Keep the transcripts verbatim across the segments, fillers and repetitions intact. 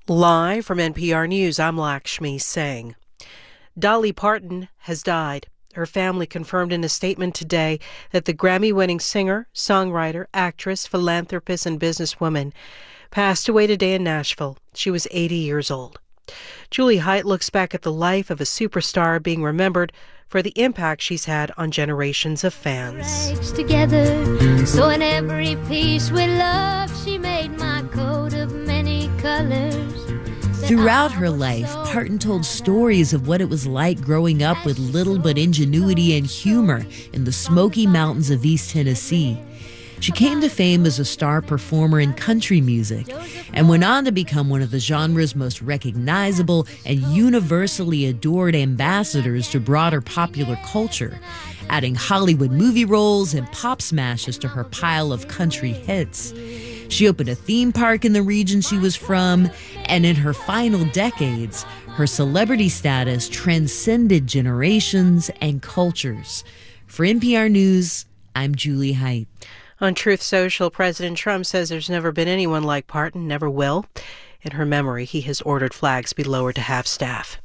Live from N P R News, I'm Lakshmi Singh. Dolly Parton has died. Her family confirmed in a statement today that the Grammy-winning singer, songwriter, actress, philanthropist, and businesswoman passed away today in Nashville. She was eighty years old. Julie Height looks back at the life of a superstar being remembered for the impact she's had on generations of fans. Together, so in every piece we love, she made my coat of many colors. Throughout her life, Parton told stories of what it was like growing up with little but ingenuity and humor in the Smoky Mountains of East Tennessee. She came to fame as a star performer in country music and went on to become one of the genre's most recognizable and universally adored ambassadors to broader popular culture, adding Hollywood movie roles and pop smashes to her pile of country hits. She opened a theme park in the region she was from, and in her final decades, her celebrity status transcended generations and cultures. For N P R News, I'm Julie Height. On Truth Social, President Trump says there's never been anyone like Parton, never will. In her memory, he has ordered flags be lowered to half-staff.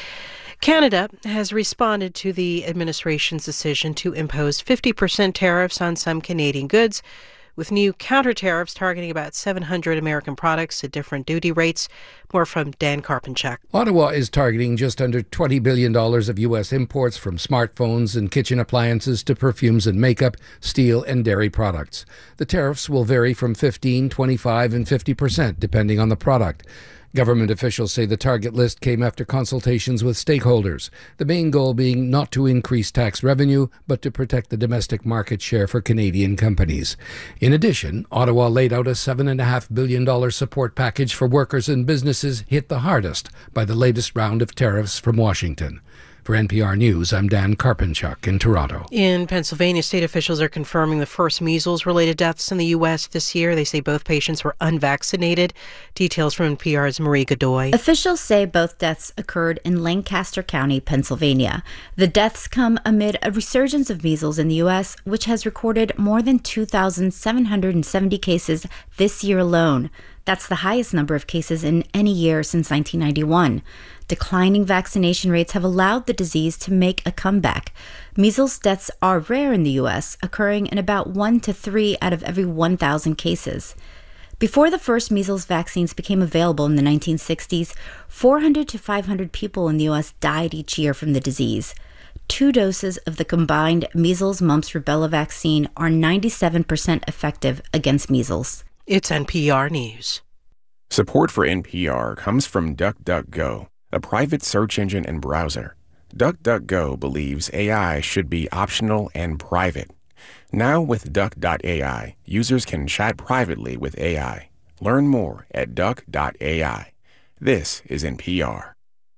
Canada has responded to the administration's decision to impose fifty percent tariffs on some Canadian goods, with new counter-tariffs targeting about seven hundred American products at different duty rates. More from Dan Karpenchuk. Ottawa is targeting just under twenty billion dollars of U S imports, from smartphones and kitchen appliances to perfumes and makeup, steel and dairy products. The tariffs will vary from fifteen, twenty-five and fifty percent depending on the product. Government officials say the target list came after consultations with stakeholders, the main goal being not to increase tax revenue, but to protect the domestic market share for Canadian companies. In addition, Ottawa laid out a seven point five billion dollars support package for workers and businesses hit the hardest by the latest round of tariffs from Washington. For N P R News, I'm Dan Karpenchuk in Toronto. In Pennsylvania, state officials are confirming the first measles-related deaths in the U S this year. They say both patients were unvaccinated. Details from N P R's Marie Godoy. Officials say both deaths occurred in Lancaster County, Pennsylvania. The deaths come amid a resurgence of measles in the U S, which has recorded more than two thousand seven hundred seventy cases this year alone. That's the highest number of cases in any year since nineteen ninety-one. Declining vaccination rates have allowed the disease to make a comeback. Measles deaths are rare in the U S, occurring in about one to three out of every one thousand cases. Before the first measles vaccines became available in the nineteen sixties, four hundred to five hundred people in the U S died each year from the disease. Two doses of the combined measles, mumps, rubella vaccine are ninety-seven percent effective against measles. It's N P R News. Support for N P R comes from DuckDuckGo, a private search engine and browser. DuckDuckGo believes A I should be optional and private. Now with Duck dot A I, users can chat privately with A I. Learn more at Duck dot A I. This is N P R.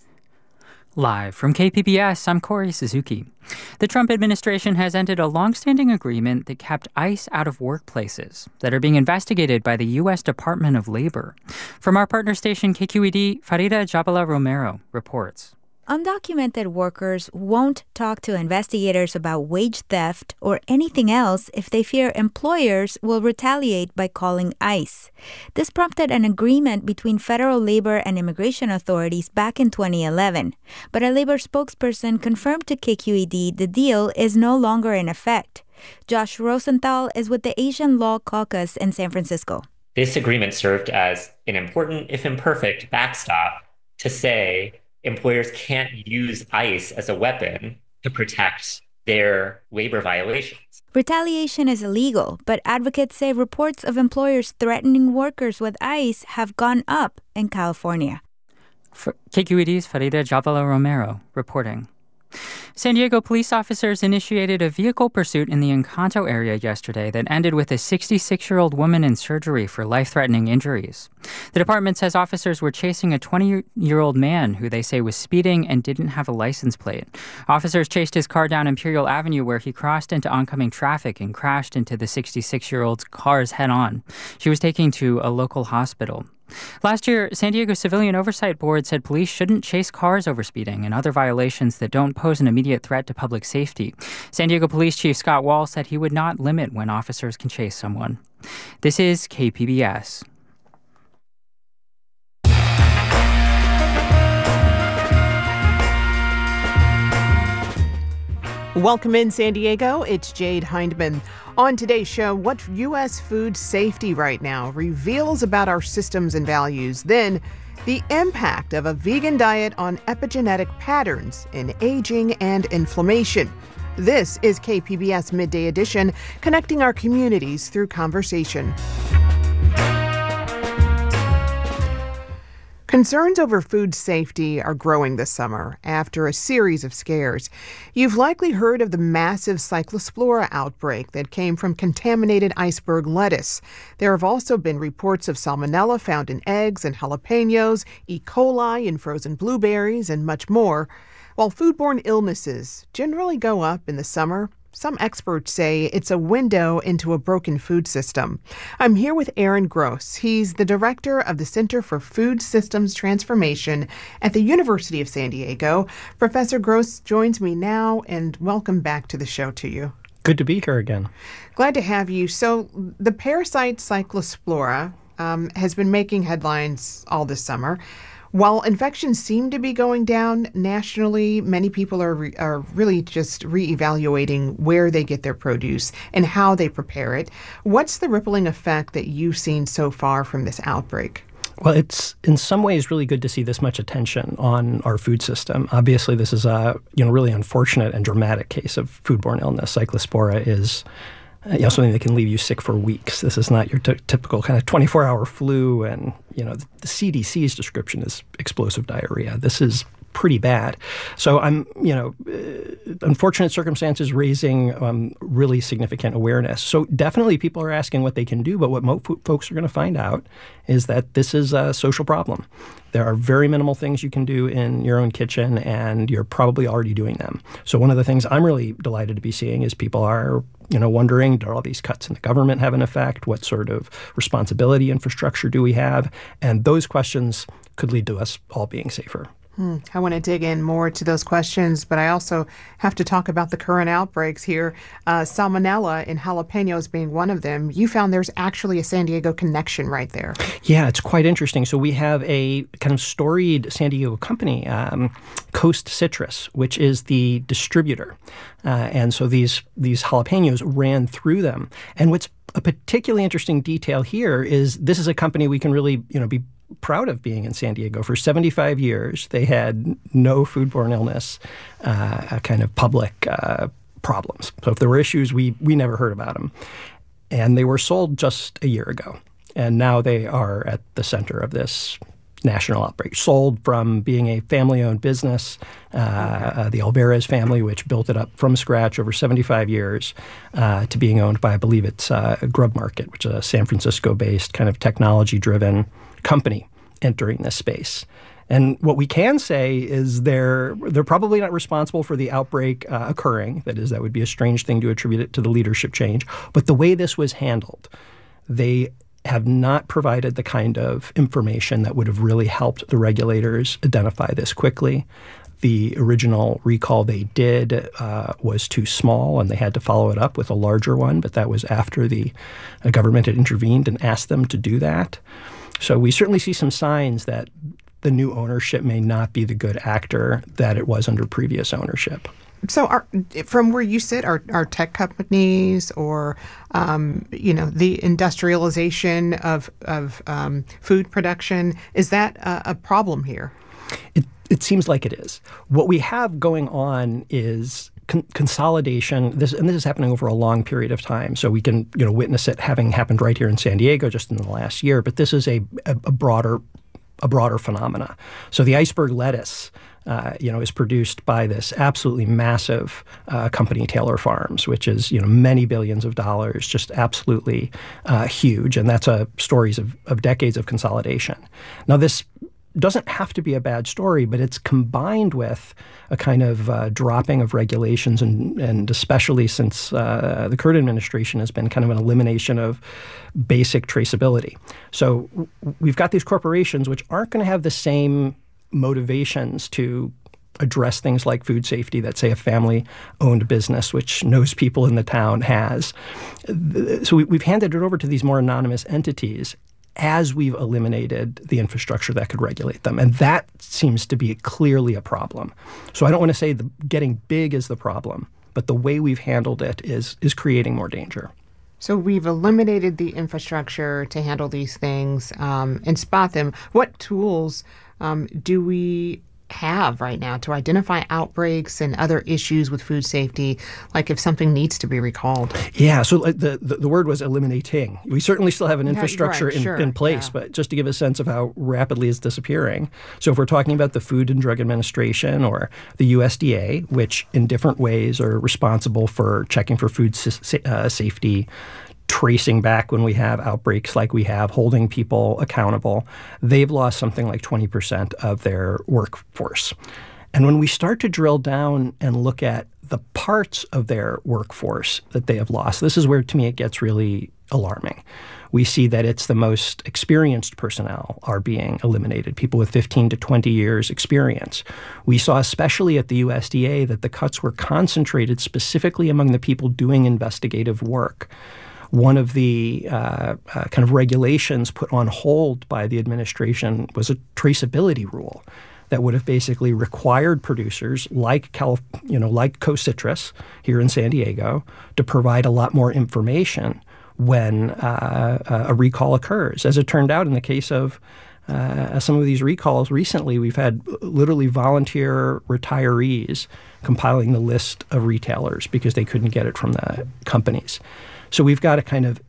Live from K P B S, I'm Corey Suzuki. The Trump administration has ended a long-standing agreement that kept ICE out of workplaces that are being investigated by the U S Department of Labor. From our partner station K Q E D, Farida Jabala Romero reports. Undocumented workers won't talk to investigators about wage theft or anything else if they fear employers will retaliate by calling ICE. This prompted an agreement between federal labor and immigration authorities back in twenty eleven. But a labor spokesperson confirmed to K Q E D the deal is no longer in effect. Josh Rosenthal is with the Asian Law Caucus in San Francisco. This agreement served as an important, if imperfect, backstop to say employers can't use ICE as a weapon to protect their labor violations. Retaliation is illegal, but advocates say reports of employers threatening workers with ICE have gone up in California. For K Q E D's Farida Jabala Romero reporting. San Diego police officers initiated a vehicle pursuit in the Encanto area yesterday that ended with a sixty-six-year-old woman in surgery for life-threatening injuries. The department says officers were chasing a twenty-year-old man who they say was speeding and didn't have a license plate. Officers chased his car down Imperial Avenue where he crossed into oncoming traffic and crashed into the sixty-six-year-old's car's head-on. She was taken to a local hospital. Last year, San Diego Civilian Oversight Board said police shouldn't chase cars over speeding and other violations that don't pose an immediate threat to public safety. San Diego Police Chief Scott Wall said he would not limit when officers can chase someone. This is K P B S. Welcome in San Diego, it's Jade Hindman. On today's show, what U S food safety right now reveals about our systems and values. Then, the impact of a vegan diet on epigenetic patterns in aging and inflammation. This is K P B S Midday Edition, connecting our communities through conversation. Concerns over food safety are growing this summer after a series of scares. You've likely heard of the massive Cyclospora outbreak that came from contaminated iceberg lettuce. There have also been reports of salmonella found in eggs and jalapenos, E. coli in frozen blueberries, and much more. While foodborne illnesses generally go up in the summer, some experts say it's a window into a broken food system. I'm here with Aaron Gross. He's the director of the Center for Food Systems Transformation at the University of San Diego. Professor Gross joins me now, and welcome back to the show to you. Good to be here again. Glad to have you. So the parasite Cyclospora um, has been making headlines all this summer. While infections seem to be going down nationally, many people are re- are really just reevaluating where they get their produce and how they prepare it. What's the rippling effect that you've seen so far from this outbreak? Well, it's in some ways really good to see this much attention on our food system. Obviously, this is a you know really unfortunate and dramatic case of foodborne illness. Cyclospora is you know, something that can leave you sick for weeks. This is not your t- typical kind of twenty-four hour flu, and you know the, the C D C's description is explosive diarrhea. This is pretty bad. So I'm, you know, uh, unfortunate circumstances raising um, really significant awareness. So definitely people are asking what they can do, but what mo- folks are going to find out is that this is a social problem. There are very minimal things you can do in your own kitchen, and you're probably already doing them. So one of the things I'm really delighted to be seeing is people are, you know, wondering, do all these cuts in the government have an effect? What sort of responsibility infrastructure do we have? And those questions could lead to us all being safer. Hmm. I want to dig in more to those questions, but I also have to talk about the current outbreaks here. Uh, salmonella in jalapenos being one of them. You found there's actually a San Diego connection right there. Yeah, it's quite interesting. So we have a kind of storied San Diego company, um, Coast Citrus, which is the distributor. Uh, and so these these jalapenos ran through them. And what's a particularly interesting detail here is this is a company we can really, you know, be proud of being in San Diego. For seventy-five years, they had no foodborne illness uh, kind of public uh, problems. So if there were issues, we we never heard about them. And they were sold just a year ago. And now they are at the center of this national outbreak. Sold from being a family-owned business, uh, uh, the Alvarez family, which built it up from scratch over seventy-five years, uh, to being owned by, I believe it's uh, Grub Market, which is a San Francisco-based kind of technology-driven company entering this space. And what we can say is they're they're probably not responsible for the outbreak uh, occurring. That is, that would be a strange thing to attribute it to the leadership change. But the way this was handled, they have not provided the kind of information that would have really helped the regulators identify this quickly. The original recall they did uh, was too small, and they had to follow it up with a larger one, but that was after the uh, government had intervened and asked them to do that. So we certainly see some signs that the new ownership may not be the good actor that it was under previous ownership. So are, from where you sit, are, are tech companies or, um, you know, the industrialization of, of um, food production, is that a, a problem here? It, it seems like it is. What we have going on is Con- consolidation, this, and this is happening over a long period of time. So we can, you know, witness it having happened right here in San Diego just in the last year. But this is a, a, a broader, a broader phenomena. So the iceberg lettuce, uh, you know, is produced by this absolutely massive uh, company, Taylor Farms, which is, you know, many billions of dollars, just absolutely uh, huge. And that's a stories of, of decades of consolidation. Now this doesn't have to be a bad story, but it's combined with a kind of uh, dropping of regulations, and, and especially since uh, the current administration has been kind of an elimination of basic traceability. So we've got these corporations which aren't going to have the same motivations to address things like food safety that, say, a family-owned business, which knows people in the town, has. So we, we've handed it over to these more anonymous entities as we've eliminated the infrastructure that could regulate them. And that seems to be clearly a problem. So I don't want to say the getting big is the problem, but the way we've handled it is is creating more danger. So we've eliminated the infrastructure to handle these things um, and spot them. What tools um, do we have right now to identify outbreaks and other issues with food safety, like if something needs to be recalled? Yeah, so the the, the word was eliminating. We certainly still have an infrastructure right, in, sure, in place, yeah. but just to give a sense of how rapidly it's disappearing. So if we're talking about the Food and Drug Administration or the U S D A, which in different ways are responsible for checking for food sa- uh, safety, tracing back when we have outbreaks like we have, holding people accountable, they've lost something like twenty percent of their workforce. And when we start to drill down and look at the parts of their workforce that they have lost, this is where, to me, it gets really alarming. We see that it's the most experienced personnel are being eliminated, people with fifteen to twenty years experience. We saw, especially at the U S D A, that the cuts were concentrated specifically among the people doing investigative work. One of the uh, uh, kind of regulations put on hold by the administration was a traceability rule that would have basically required producers like Calif- you know, like Coast Citrus here in San Diego to provide a lot more information when uh, a recall occurs. As it turned out, in the case of uh, some of these recalls recently, we've had literally volunteer retirees compiling the list of retailers because they couldn't get it from the companies. So we've got a kind of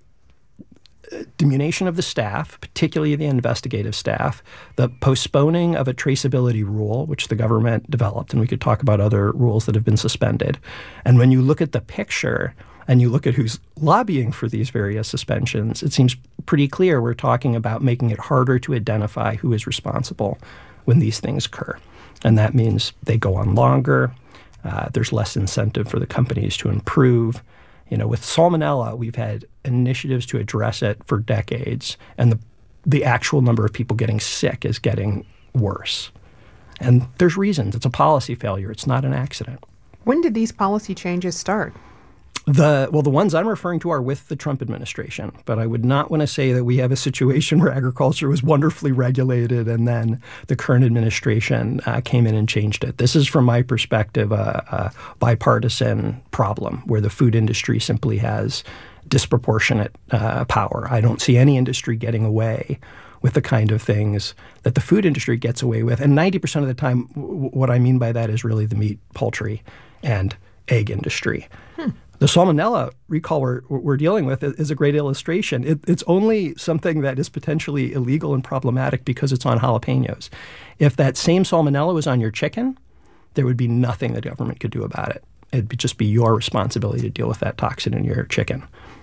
diminution of the staff, particularly the investigative staff, the postponing of a traceability rule, which the government developed, and we could talk about other rules that have been suspended. And when you look at the picture and you look at who's lobbying for these various suspensions, it seems pretty clear we're talking about making it harder to identify who is responsible when these things occur. And that means they go on longer. Uh, there's less incentive for the companies to improve. You know, with salmonella, we've had initiatives to address it for decades, and the the actual number of people getting sick is getting worse. And there's reasons. It's a policy failure. It's not an accident. When did these policy changes start? The well, the ones I'm referring to are with the Trump administration, but I would not want to say that we have a situation where agriculture was wonderfully regulated and then the current administration uh, came in and changed it. This is, from my perspective, a, a bipartisan problem where the food industry simply has disproportionate uh, power. I don't see any industry getting away with the kind of things that the food industry gets away with. And ninety percent of the time, w- what I mean by that is really the meat, poultry, and egg industry. Hmm. The salmonella recall we're, we're dealing with is a great illustration. It, it's only something that is potentially illegal and problematic because it's on jalapenos. If that same salmonella was on your chicken, there would be nothing the government could do about it. It'd be, just be your responsibility to deal with that toxin in your chicken.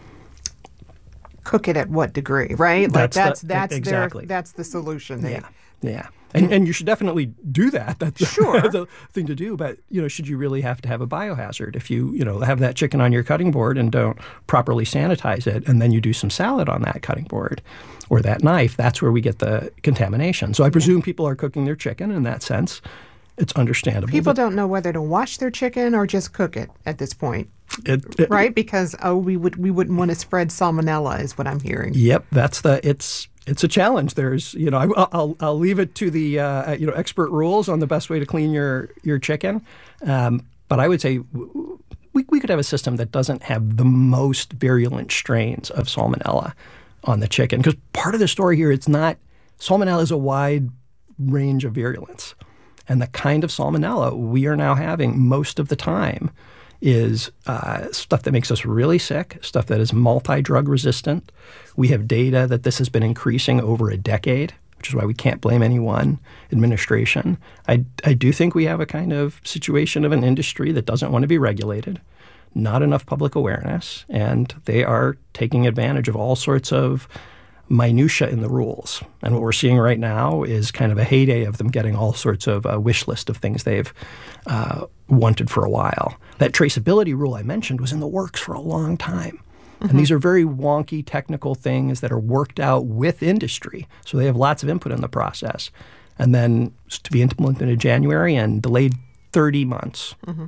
Cook it at what degree, right? Like That's that's the, that's exactly. their, that's the solution. They, yeah, yeah. And, and you should definitely do that. That's, sure. that's a thing to do. But, you know, should you really have to have a biohazard? If you, you know, have that chicken on your cutting board and don't properly sanitize it, and then you do some salad on that cutting board or that knife, that's where we get the contamination. So I presume yeah. people are cooking their chicken in that sense. It's understandable. People don't know whether to wash their chicken or just cook it at this point. It, it, right? Because, oh, we, would, we wouldn't want to spread salmonella is what I'm hearing. Yep. That's the, it's... It's a challenge. There's, you know, I, I'll I'll leave it to the uh, you know expert rules on the best way to clean your your chicken. Um, but I would say we we could have a system that doesn't have the most virulent strains of salmonella on the chicken, because part of the story here, it's not salmonella is a wide range of virulence, and the kind of salmonella we are now having most of the time is uh, stuff that makes us really sick, stuff that is multi-drug resistant. We have data that this has been increasing over a decade, which is why we can't blame any one administration. I, I do think we have a kind of situation of an industry that doesn't want to be regulated, not enough public awareness, and they are taking advantage of all sorts of minutia in the rules. And what we're seeing right now is kind of a heyday of them getting all sorts of a wish list of things they've uh, wanted for a while. That traceability rule I mentioned was in the works for a long time. Mm-hmm. And these are very wonky technical things that are worked out with industry. So they have lots of input in the process. And then to be implemented in January and delayed thirty months. Mm-hmm.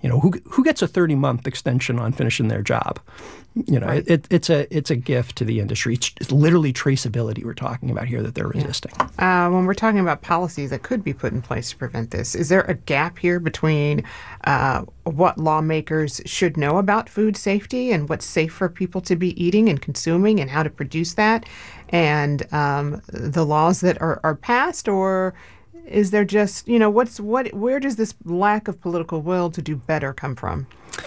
You know, who who gets a thirty-month extension on finishing their job? You know, right. it, it's a it's a gift to the industry. It's, it's literally traceability we're talking about here that they're resisting. Yeah. Uh, when we're talking about policies that could be put in place to prevent this, is there a gap here between uh, what lawmakers should know about food safety and what's safe for people to be eating and consuming and how to produce that, and um, the laws that are, are passed? Or is there just, you know, what's what? Where does this lack of political will to do better come from?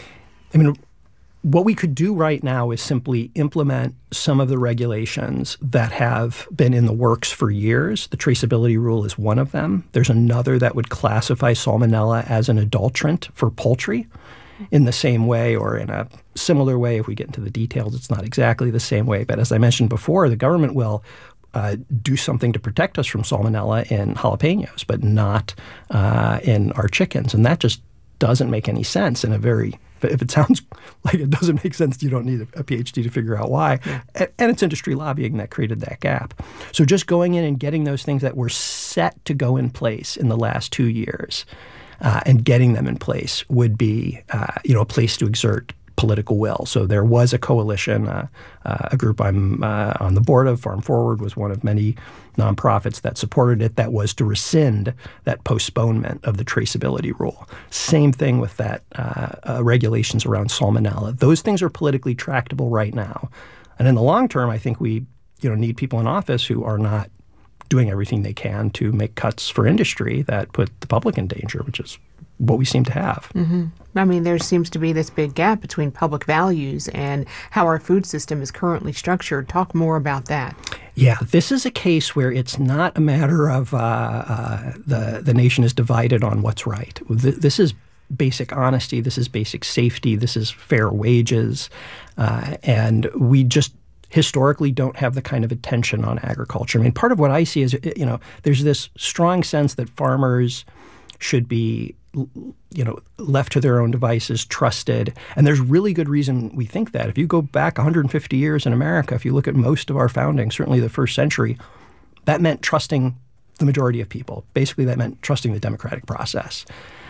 I mean, what we could do right now is simply implement some of the regulations that have been in the works for years. The traceability rule is one of them. There's another that would classify salmonella as an adulterant for poultry in the same way, or in a similar way. If we get into the details, it's not exactly the same way. But as I mentioned before, the government will Uh, do something to protect us from salmonella in jalapenos, but not uh, in our chickens. And that just doesn't make any sense in a very, if it sounds like it doesn't make sense, you don't need a, a PhD to figure out why. Yeah. And, and it's industry lobbying that created that gap. So just going in and getting those things that were set to go in place in the last two years uh, and getting them in place would be, uh, you know, a place to exert political will. So there was a coalition, uh, uh, a group I'm uh, on the board of, Farm Forward was one of many nonprofits that supported it, that was to rescind that postponement of the traceability rule. Same thing with that uh, uh, regulations around salmonella. Those things are politically tractable right now. And in the long term, I think we you know need people in office who are not doing everything they can to make cuts for industry that put the public in danger, which is what we seem to have. Mm-hmm. I mean, there seems to be this big gap between public values and how our food system is currently structured. Talk more about that. Yeah, this is a case where it's not a matter of uh, uh, the, the nation is divided on what's right. This is basic honesty. This is basic safety. This is fair wages. Uh, and we just historically don't have the kind of attention on agriculture. I mean, part of what I see is, you know, there's this strong sense that farmers should be, you know, left to their own devices, trusted. And there's really good reason we think that. If you go back one hundred fifty years in America, if you look at most of our founding, certainly the first century, that meant trusting the majority of people. Basically, that meant trusting the democratic process.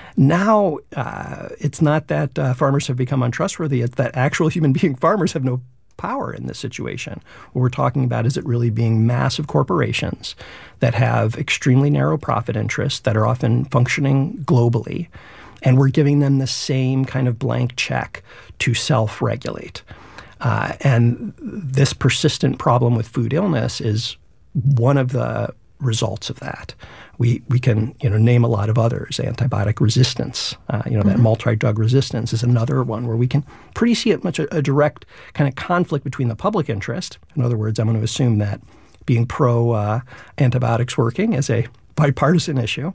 Now, uh, it's not that uh, farmers have become untrustworthy. It's that actual human being farmers have no power in this situation. What we're talking about is it really being massive corporations that have extremely narrow profit interests that are often functioning globally, and we're giving them the same kind of blank check to self-regulate. Uh, and this persistent problem with food illness is one of the results of that. We we can you know name a lot of others. Antibiotic resistance, uh, you know mm-hmm. that multi-drug resistance is another one where we can pretty see it much a, a direct kind of conflict between the public interest. In other words, I'm going to assume that being pro uh, antibiotics working is a bipartisan issue,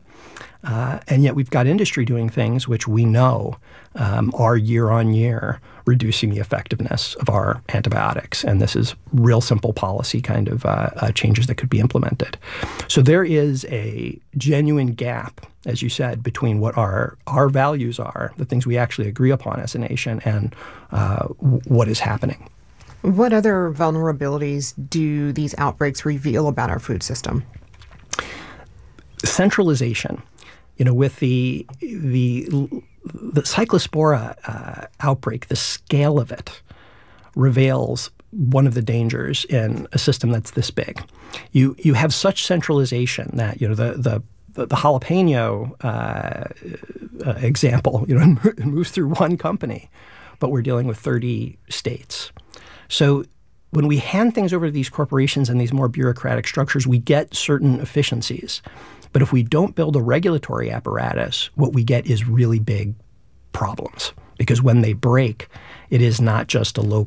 uh, and yet we've got industry doing things which we know um, are year on year reducing the effectiveness of our antibiotics. And this is real simple policy kind of uh, uh, changes that could be implemented. So there is a genuine gap, as you said, between what our our values are, the things we actually agree upon as a nation, and uh, w- what is happening. What other vulnerabilities do these outbreaks reveal about our food system? Centralization. You know, with the the the Cyclospora uh, outbreak, the scale of it reveals one of the dangers in a system that's this big. You you have such centralization that you know the the the, the jalapeno uh, uh, example, you know, it moves through one company, but we're dealing with thirty states. So when we hand things over to these corporations and these more bureaucratic structures, we get certain efficiencies. But if we don't build a regulatory apparatus, what we get is really big problems. Because when they break, it is not just a low